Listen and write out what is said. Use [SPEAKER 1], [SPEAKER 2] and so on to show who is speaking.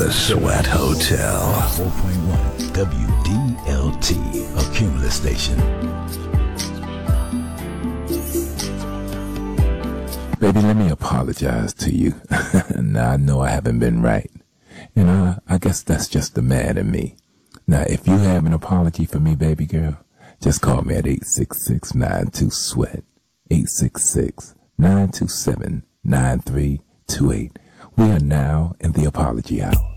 [SPEAKER 1] The Sweat Hotel.
[SPEAKER 2] 4.1 WDLT, a Cumulus station. Baby, let me apologize to you. Now, I know I haven't been right. You know, I guess that's just the man in me. Now, if you have an apology for me, baby girl, just call me at 866-92-SWEAT, 866-927-9328. We are now in the apology hour.